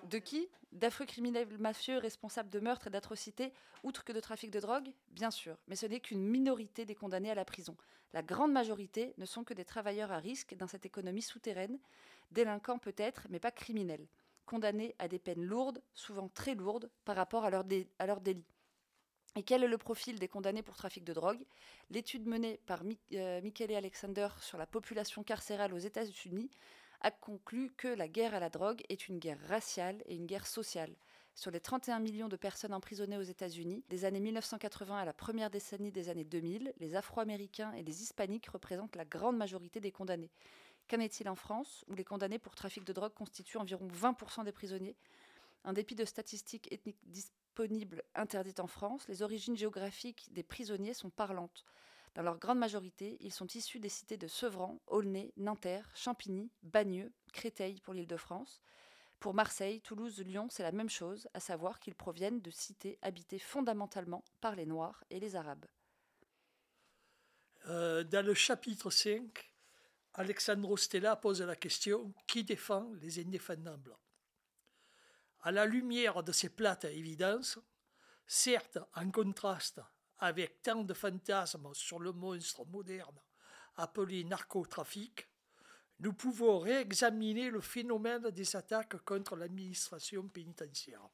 De qui? D'affreux criminels mafieux responsables de meurtres et d'atrocités, outre que de trafic de drogue? Bien sûr, mais ce n'est qu'une minorité des condamnés à la prison. La grande majorité ne sont que des travailleurs à risque dans cette économie souterraine, délinquants peut-être, mais pas criminels, condamnés à des peines lourdes, souvent très lourdes, par rapport à leurs délits. Et quel est le profil des condamnés pour trafic de drogue? L'étude menée par Michele Alexander sur la population carcérale aux États-Unis a conclu que la guerre à la drogue est une guerre raciale et une guerre sociale. Sur les 31 millions de personnes emprisonnées aux États-Unis, des années 1980 à la première décennie des années 2000, les Afro-Américains et les Hispaniques représentent la grande majorité des condamnés. Qu'en est-il en France, où les condamnés pour trafic de drogue constituent environ 20% des prisonniers? En dépit de statistiques ethniques disponibles interdites en France, les origines géographiques des prisonniers sont parlantes. Dans leur grande majorité, ils sont issus des cités de Sevran, Aulnay, Nanterre, Champigny, Bagneux, Créteil pour l'Île-de-France. Pour Marseille, Toulouse, Lyon, c'est la même chose, à savoir qu'ils proviennent de cités habitées fondamentalement par les Noirs et les Arabes. Dans le chapitre 5, Alexandro Stella pose la question: qui défend les indéfendables? À la lumière de ces plates évidences, certes en contraste avec tant de fantasmes sur le monstre moderne appelé narcotrafic, nous pouvons réexaminer le phénomène des attaques contre l'administration pénitentiaire.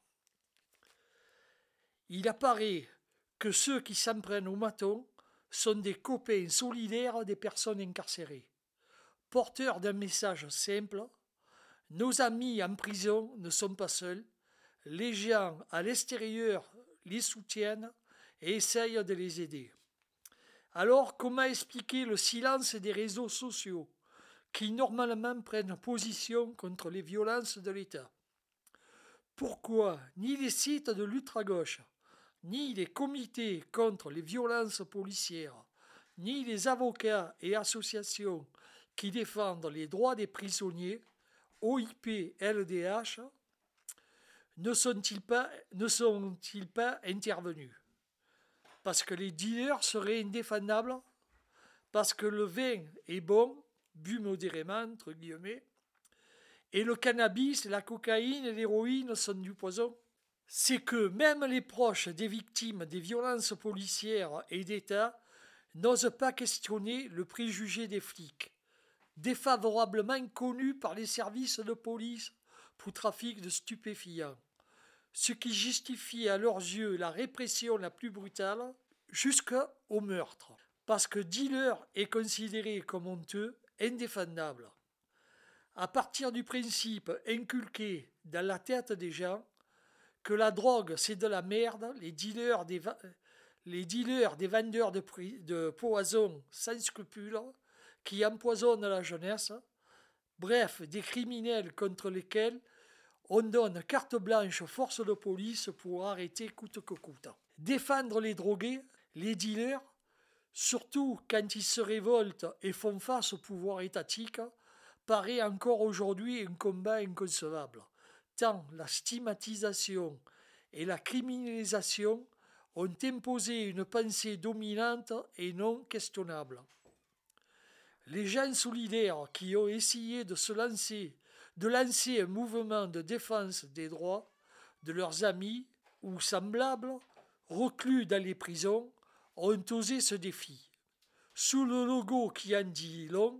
Il apparaît que ceux qui s'en prennent au maton sont des copains solidaires des personnes incarcérées, porteurs d'un message simple: nos amis en prison ne sont pas seuls, les gens à l'extérieur les soutiennent et essayent de les aider. Alors, comment expliquer le silence des réseaux sociaux qui normalement prennent position contre les violences de l'État? Pourquoi ni les sites de l'ultra-gauche, ni les comités contre les violences policières, ni les avocats et associations qui défendent les droits des prisonniers, OIP, LDH, ne sont-ils pas intervenus? Parce que les dealers seraient indéfendables? Parce que le vin est bon, bu modérément, entre guillemets, et le cannabis, la cocaïne et l'héroïne sont du poison? C'est que même les proches des victimes des violences policières et d'État n'osent pas questionner le préjugé des flics, défavorablement connus par les services de police pour trafic de stupéfiants, ce qui justifie à leurs yeux la répression la plus brutale jusqu'au meurtre, parce que dealer est considéré comme honteux, indéfendable. À partir du principe inculqué dans la tête des gens que la drogue c'est de la merde, les dealers des vendeurs de poison sans scrupules qui empoisonnent la jeunesse, bref, des criminels contre lesquels on donne carte blanche aux forces de police pour arrêter coûte que coûte. Défendre les drogués, les dealers, surtout quand ils se révoltent et font face au pouvoir étatique, paraît encore aujourd'hui un combat inconcevable, tant la stigmatisation et la criminalisation ont imposé une pensée dominante et non questionnable. Les gens solidaires qui ont essayé de lancer un mouvement de défense des droits de leurs amis ou semblables reclus dans les prisons ont osé ce défi. Sous le logo qui en dit long,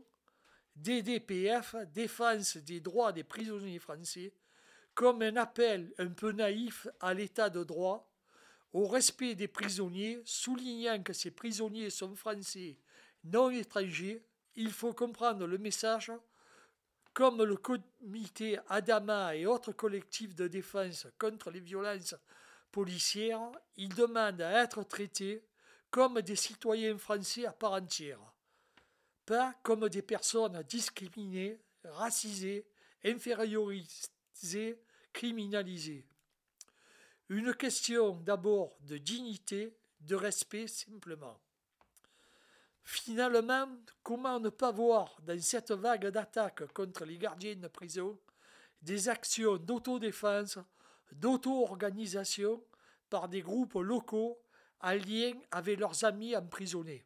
DDPF, Défense des droits des prisonniers français, comme un appel un peu naïf à l'état de droit, au respect des prisonniers, soulignant que ces prisonniers sont français, non étrangers. Il faut comprendre le message comme le comité Adama et autres collectifs de défense contre les violences policières. Ils demandent à être traités comme des citoyens français à part entière, pas comme des personnes discriminées, racisées, infériorisées, criminalisées. Une question d'abord de dignité, de respect simplement. Finalement, comment ne pas voir dans cette vague d'attaques contre les gardiens de prison des actions d'autodéfense, d'auto-organisation par des groupes locaux en lien avec leurs amis emprisonnés?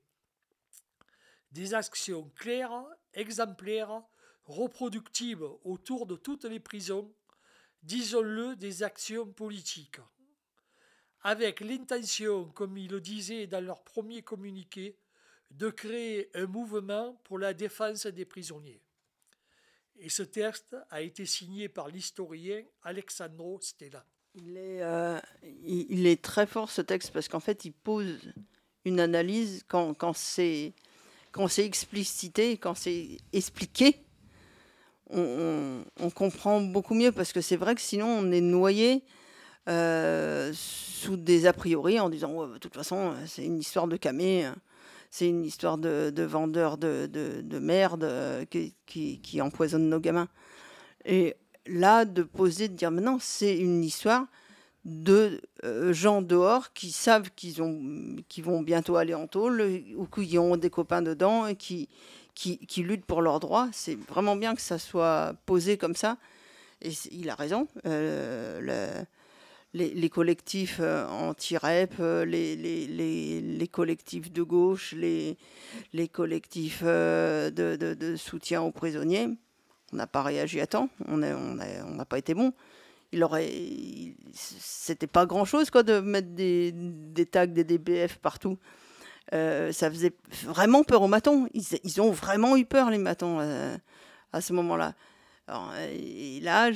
Des actions claires, exemplaires, reproductibles autour de toutes les prisons, disons-le, des actions politiques, avec l'intention, comme ils le disaient dans leur premier communiqué, de créer un mouvement pour la défense des prisonniers. Et ce texte a été signé par l'historien Alexandro Stella. Il est très fort ce texte parce qu'en fait il pose une analyse quand c'est explicité, quand c'est expliqué, on comprend beaucoup mieux parce que c'est vrai que sinon on est noyé sous des a priori en disant ouais, de toute façon c'est une histoire de camé, c'est une histoire de vendeurs de merde qui empoisonnent nos gamins. Et là, de poser, de dire, mais non, c'est une histoire de gens dehors qui savent qu'ils vont bientôt aller en tôle ou qui ont des copains dedans et qui luttent pour leurs droits. C'est vraiment bien que ça soit posé comme ça. Et il a raison. Les collectifs anti-REP, les collectifs de gauche, les collectifs de soutien aux prisonniers, on n'a pas réagi à temps, on n'a pas été bon. C'était pas grand-chose quoi, de mettre des tags, des DBF partout. Ça faisait vraiment peur aux matons. Ils ont vraiment eu peur, les matons, à ce moment-là. Alors, et là,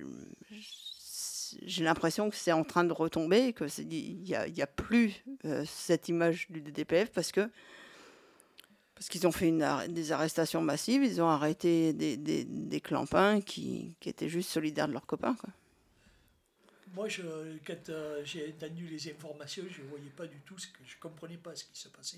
j'ai l'impression que c'est en train de retomber, qu'il n'y a plus cette image du DDPF parce qu'ils ont fait des arrestations massives, ils ont arrêté des clampins qui étaient juste solidaires de leurs copains, quoi. Moi, quand j'ai entendu les informations, je ne voyais pas du tout, je ne comprenais pas ce qui se passait.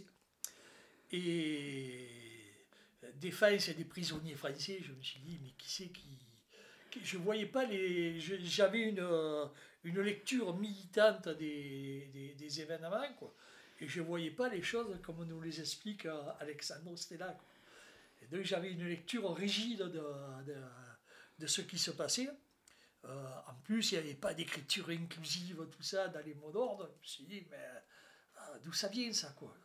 Et défense des prisonniers français, je me suis dit, mais qui c'est qui... Je ne voyais pas j'avais une lecture militante des événements, quoi. Et je ne voyais pas les choses comme nous les explique Alexandre Stella, quoi. Et donc j'avais une lecture rigide de ce qui se passait. En plus, il n'y avait pas d'écriture inclusive, tout ça, dans les mots d'ordre. Je me suis dit, mais d'où ça vient, ça, quoi.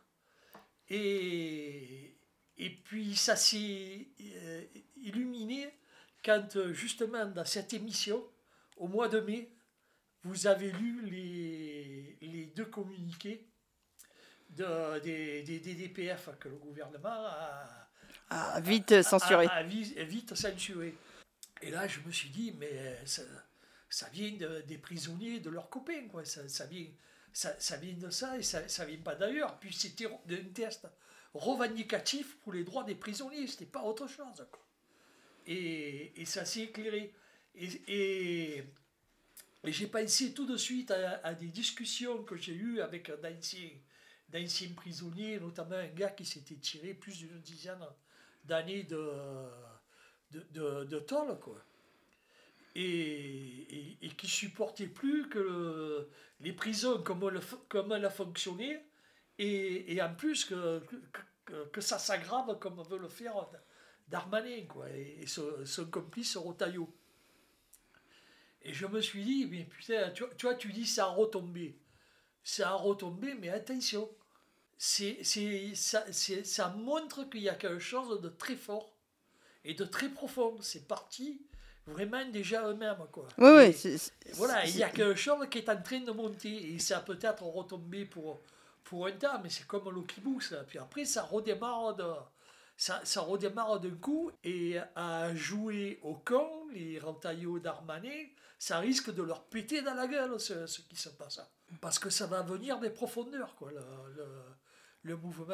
Et puis, ça s'est illuminé quand, justement, dans cette émission, au mois de mai, vous avez lu les deux communiqués des DDPF que le gouvernement a vite censuré. Vite censuré. Et là, je me suis dit, mais ça vient des prisonniers, de leurs copains, quoi. Ça vient de ça et ça vient pas d'ailleurs. Puis c'était un test revendicatif pour les droits des prisonniers, c'était pas autre chose, quoi. Et ça s'est éclairé. Et j'ai pensé tout de suite à des discussions que j'ai eues avec d'anciens prisonniers, notamment un gars qui s'était tiré plus d'une dizaine d'années de tôle, quoi. Et qui supportait plus que les prisons comme elle a fonctionné, et en plus que ça s'aggrave comme veut le faire Darmanin, quoi, et son complice Rotaillot. Et je me suis dit, mais putain, tu vois, tu dis ça a retombé. Ça a retombé, mais attention, ça montre qu'il y a quelque chose de très fort et de très profond. C'est parti vraiment déjà eux-mêmes, quoi. Oui, voilà, il y a quelque chose qui est en train de monter et ça a peut-être retombé pour un temps, mais c'est comme le kibouss. Puis après, ça redémarre d'un coup, et à jouer au con, les Rentaillot Darmanin, ça risque de leur péter dans la gueule ce qui se passe. Parce que ça va venir des profondeurs, quoi, le mouvement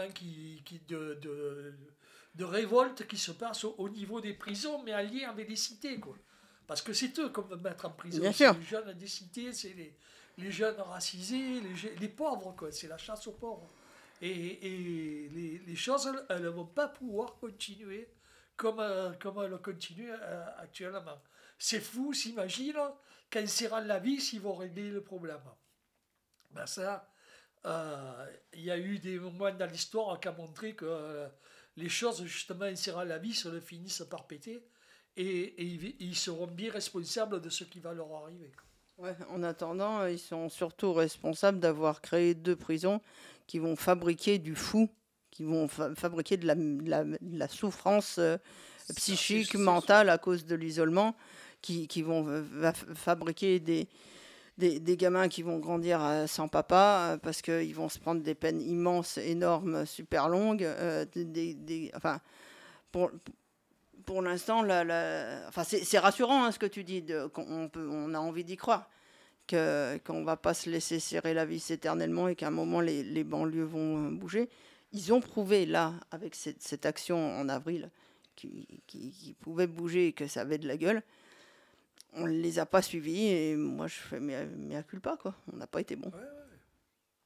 de révolte qui se passe au niveau des prisons, mais en lien avec les cités, quoi. Parce que c'est eux qu'on veut mettre en prison. Bien c'est sûr. les jeunes des cités, c'est les jeunes racisés, les pauvres, quoi. C'est la chasse aux pauvres. Et les choses, elles ne vont pas pouvoir continuer comme elles continuent actuellement. C'est fou, s'imagine, qu'en serrant la vis, ils vont régler le problème. Ben ça, il y a eu des moments dans l'histoire qui ont montré que les choses, justement, en serrant la vis, elles finissent par péter, et ils seront bien responsables de ce qui va leur arriver. Ouais, en attendant, ils sont surtout responsables d'avoir créé 2 prisons qui vont fabriquer du fou, qui vont fabriquer de la souffrance psychique, mentale à cause de l'isolement, qui vont fabriquer des gamins qui vont grandir sans papa parce qu'ils vont se prendre des peines immenses, énormes, super longues. Enfin, pour l'instant, enfin, c'est rassurant hein, ce que tu dis, on a envie d'y croire, qu'on ne va pas se laisser serrer la vis éternellement et qu'à un moment, les banlieues vont bouger. Ils ont prouvé, là, avec cette action en avril, qui pouvait bouger et que ça avait de la gueule. On ne les a pas suivis et moi, je fais mea culpa, quoi. On n'a pas été bon. Ouais.